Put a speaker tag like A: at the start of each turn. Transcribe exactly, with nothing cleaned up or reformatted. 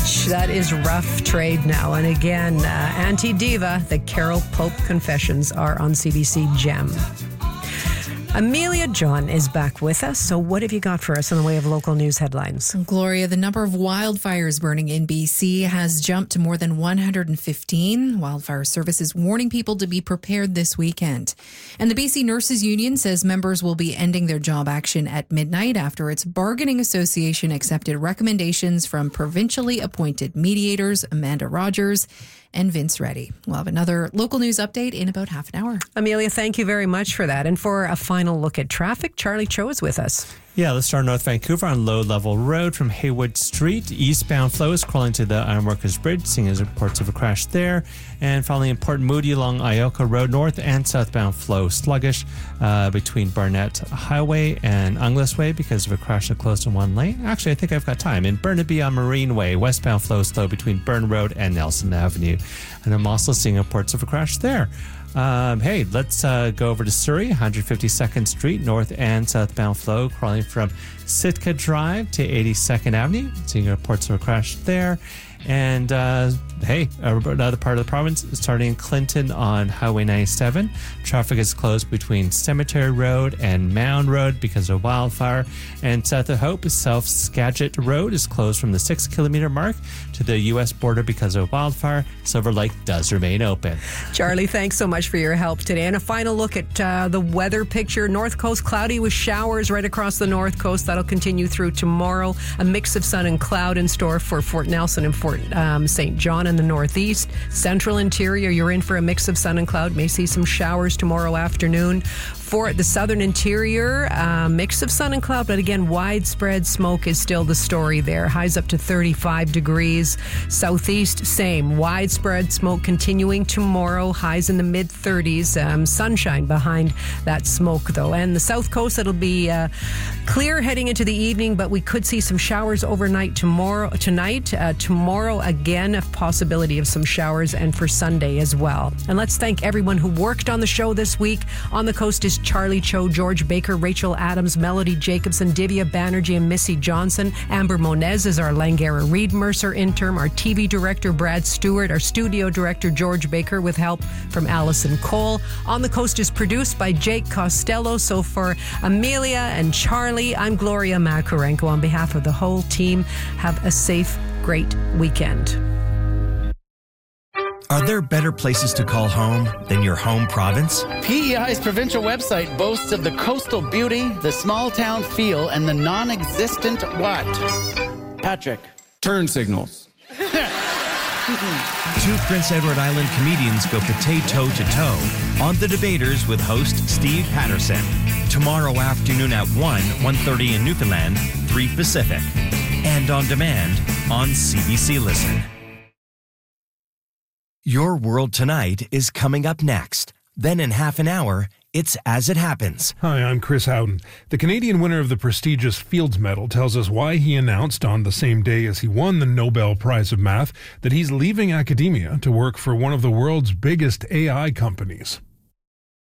A: Ouch, that is rough trade now. And again, uh, Anti-Diva, the Carol Pope Confessions are on C B C Gem. Amelia John is back with us. So what have you got for us in the way of local news headlines?
B: Gloria, the number of wildfires burning in B C has jumped to more than one hundred fifteen. Wildfire Service is warning people to be prepared this weekend. And the B C Nurses Union says members will be ending their job action at midnight after its bargaining association accepted recommendations from provincially appointed mediators Amanda Rogers and Vince Reddy. We'll have another local news update in about half an hour.
A: Amelia, thank you very much for that. And for a final look at traffic, Charlie Cho is with us.
C: Yeah, let's start North Vancouver on Low Level Road from Haywood Street. Eastbound flow is crawling to the Ironworkers Bridge, seeing as reports of a crash there. And finally, in Port Moody along Ioka Road, north and southbound flow sluggish uh, between Barnett Highway and Unglas Way because of a crash that closed in one lane. Actually, I think I've got time. In Burnaby on Marine Way, westbound flow slow between Burn Road and Nelson Avenue. And I'm also seeing reports of a crash there. Um, hey, let's uh, go over to Surrey, one hundred fifty-second Street, north and southbound flow, crawling from Sitka Drive to eighty-second Avenue. Seeing reports of a crash there. And uh, hey, another part of the province, starting in Clinton on Highway ninety-seven. Traffic is closed between Cemetery Road and Mound Road because of wildfire. And south of Hope, South Skagit Road is closed from the six kilometer mark to the U S border because of wildfire. Silver Lake does remain open.
A: Charlie, thanks so much for your help today. And a final look at uh, the weather picture. North Coast cloudy with showers right across the North Coast. That'll continue through tomorrow. A mix of sun and cloud in store for Fort Nelson and Fort um, Saint John in the northeast. Central interior, you're in for a mix of sun and cloud. May see some showers tomorrow afternoon. For the southern interior, uh, mix of sun and cloud, but again, widespread smoke is still the story there. Highs up to thirty-five degrees. Southeast, same. Widespread smoke continuing tomorrow. Highs in the mid thirties. Um, sunshine behind that smoke, though. And the south coast, it'll be uh, clear heading into the evening, but we could see some showers overnight tomorrow. Tonight, uh, tomorrow again, a possibility of some showers, and for Sunday as well. And let's thank everyone who worked on the show this week. On the coast is Charlie Cho, George Baker, Rachel Adams, Melody Jacobson, Divya Banerjee, and Missy Johnson. Amber Monez is our Langara Reed Mercer intern. Our T V director, Brad Stewart. Our studio director, George Baker, with help from Allison Cole. On the Coast is produced by Jake Costello. So for Amelia and Charlie, I'm Gloria Makarenko. On behalf of the whole team, have a safe, great weekend.
D: Are there better places to call home than your home province?
E: P E I's provincial website boasts of the coastal beauty, the small town feel, and the non-existent what? Patrick.
F: Turn signals.
D: Two Prince Edward Island comedians go potato to toe on The Debaters with host Steve Patterson. Tomorrow afternoon at one, one thirty in Newfoundland, three Pacific. And on demand on C B C Listen. Your World Tonight is coming up next. Then in half an hour, it's As It Happens.
G: Hi, I'm Chris Howden. The Canadian winner of the prestigious Fields Medal tells us why he announced on the same day as he won the Nobel Prize of Math that he's leaving academia to work for one of the world's biggest A I companies.